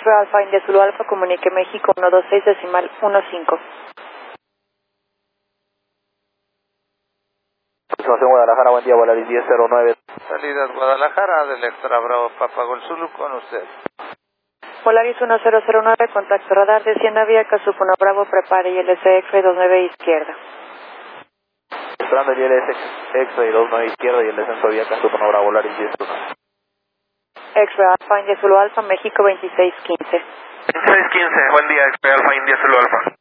X-Ray Alpha India Zulu Alpha, comunique México 126.15. Información Guadalajara, buen día, Volaris 1009. Salidas Guadalajara del Extra Bravo Papa Gol Zulu con usted. Volaris 1009, contacto radar, descienda vía Casupuno Bravo, prepare ILS X-Ray 29 izquierda. Esperando el ILS X-Ray 29 izquierda y el descenso vía Casupuno Bravo, Volaris 1009. X-Ray Alpha India Zulu Alpha, México 2615. 2615, buen día, X-Ray Alpha India Zulu Alpha.